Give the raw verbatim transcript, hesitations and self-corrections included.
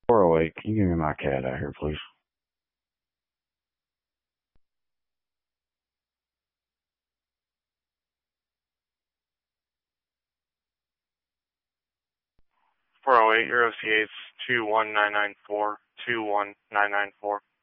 four oh eight, can you give me my cat out here, please? four oh eight, your O C A is two one nine nine four, two one nine nine four.